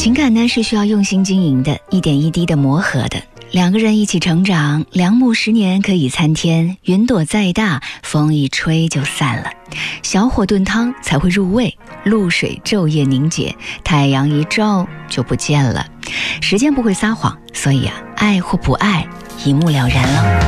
情感呢是需要用心经营的，一点一滴的磨合的。两个人一起成长，良木10年可以参天，云朵再大，风一吹就散了。小火炖汤才会入味，露水昼夜凝结，太阳一照就不见了。时间不会撒谎，所以爱或不爱，一目了然了。